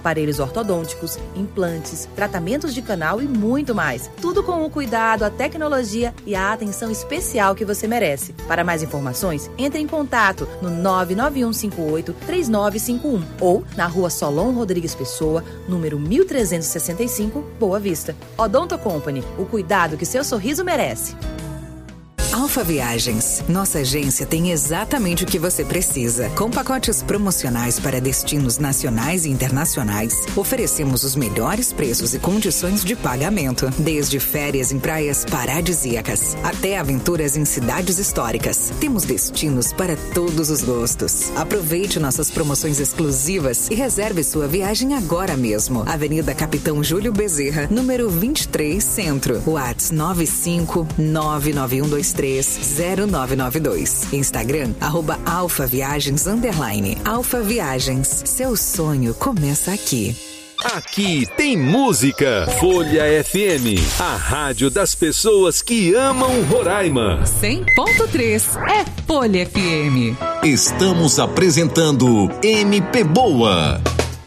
aparelhos ortodônticos, implantes, tratamentos de canal e muito mais. Tudo com o cuidado, a tecnologia e a atenção especial que você merece. Para mais informações, entre em contato no 99158-3951 ou na Rua Solon Rodrigues Pessoa, número 1365, Boa Vista. Odonto Company, o cuidado que seu sorriso merece. Alfa Viagens. Nossa agência tem exatamente o que você precisa. Com pacotes promocionais para destinos nacionais e internacionais, oferecemos os melhores preços e condições de pagamento. Desde férias em praias paradisíacas até aventuras em cidades históricas. Temos destinos para todos os gostos. Aproveite nossas promoções exclusivas e reserve sua viagem agora mesmo. Avenida Capitão Júlio Bezerra, número 23, Centro. WhatsApp 95991230992. Instagram, @alfaviagens_. Alfa Viagens. Seu sonho começa aqui. Aqui tem música. Folha FM, a rádio das pessoas que amam Roraima. 100.3 é Folha FM. Estamos apresentando MP Boa.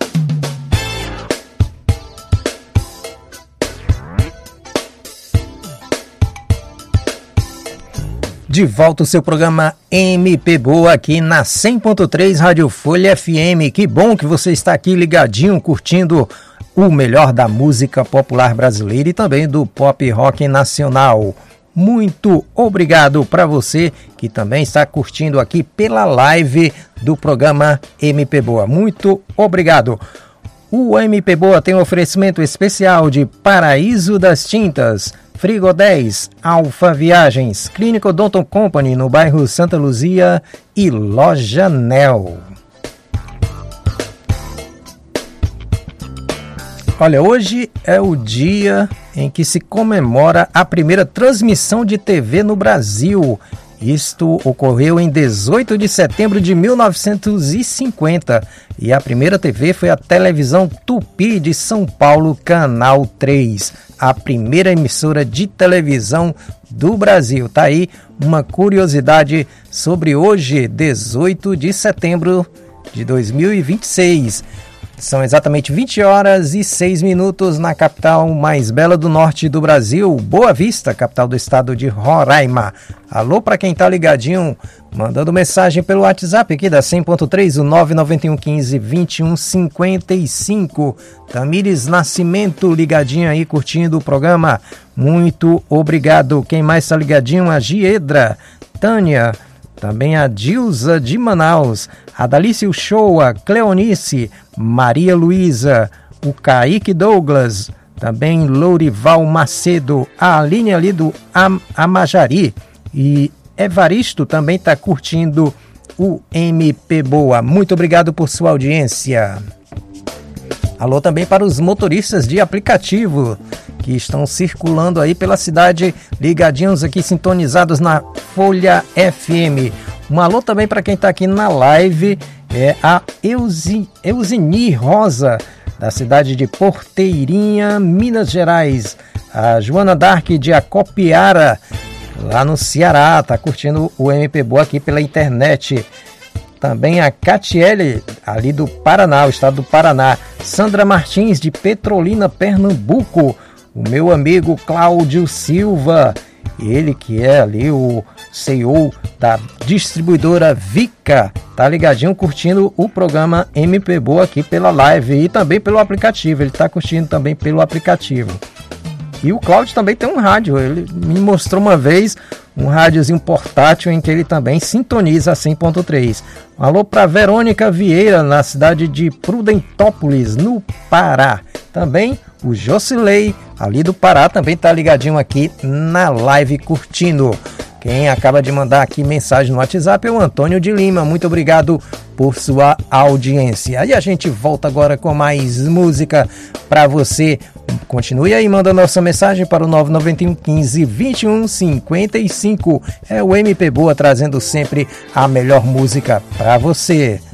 De volta o seu programa MP Boa aqui na 100.3 Rádio Folha FM. Que bom que você está aqui ligadinho, curtindo o melhor da música popular brasileira e também do pop rock nacional. Muito obrigado para você que também está curtindo aqui pela live do programa MP Boa. Muito obrigado. O MP Boa tem um oferecimento especial de Paraíso das Tintas, Frigo 10, Alfa Viagens, Clínica Odonto Company no bairro Santa Luzia e Loja Nel. Olha, hoje é o dia em que se comemora a primeira transmissão de TV no Brasil. Isto ocorreu em 18 de setembro de 1950 e a primeira TV foi a Televisão Tupi de São Paulo, Canal 3, a primeira emissora de televisão do Brasil. Tá aí uma curiosidade sobre hoje, 18 de setembro de 2026. São exatamente 20 horas e 6 minutos na capital mais bela do norte do Brasil, Boa Vista, capital do estado de Roraima. Alô para quem tá ligadinho, mandando mensagem pelo WhatsApp aqui da 100.3, o 991 15 21 55. Tamires Nascimento ligadinho aí, curtindo o programa. Muito obrigado. Quem mais tá ligadinho? A Giedra, Tânia, também a Dilza de Manaus, a Dalice Uchoa, Cleonice, Maria Luísa, o Kaique Douglas, também Lourival Macedo, a Aline ali do Amajari e Evaristo também está curtindo o MP Boa. Muito obrigado por sua audiência. Alô também para os motoristas de aplicativo que estão circulando aí pela cidade, ligadinhos aqui, sintonizados na Folha FM. Um alô também para quem está aqui na live, é a Eusini Rosa, da cidade de Porteirinha, Minas Gerais. A Joana Dark de Acopiara, lá no Ceará, está curtindo o MP Boa aqui pela internet. Também a Catiele, ali do Paraná, o estado do Paraná. Sandra Martins, de Petrolina, Pernambuco. O meu amigo Cláudio Silva, ele que é ali o CEO da distribuidora Vica, tá ligadinho curtindo o programa MP Boa aqui pela live e também pelo aplicativo, ele tá curtindo também pelo aplicativo. E o Cláudio também tem um rádio, ele me mostrou uma vez um rádiozinho portátil em que ele também sintoniza a 100.3. Um alô para Verônica Vieira, na cidade de Prudentópolis, no Pará. Também o Jocilei, ali do Pará, também tá ligadinho aqui na live curtindo. Quem acaba de mandar aqui mensagem no WhatsApp é o Antônio de Lima. Muito obrigado por sua audiência. E a gente volta agora com mais música para você. Continue aí mandando a sua mensagem para o 991 15 21 55. É o MP Boa trazendo sempre a melhor música para você.